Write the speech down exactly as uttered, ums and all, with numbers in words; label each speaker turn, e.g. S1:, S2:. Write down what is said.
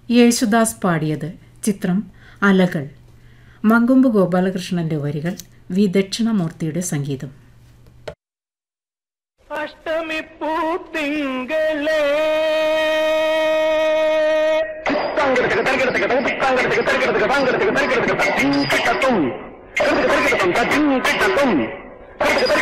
S1: യേശുദാസ് പാടിയത്. ചിത്രം അലകൾ. മങ്കൊമ്പ് ഗോപാലകൃഷ്ണന്റെ വരികൾ, വി ദക്ഷിണമൂർത്തിയുടെ സംഗീതം.
S2: അഷ്ടമി പൂത്തിങ്കളേ തങ്കടത്തക തങ്കടത്തക തങ്കടത്തക തങ്കടത്തക തങ്കടത്തക തങ്കടത്തക തങ്കടത്തക തങ്കടത്തക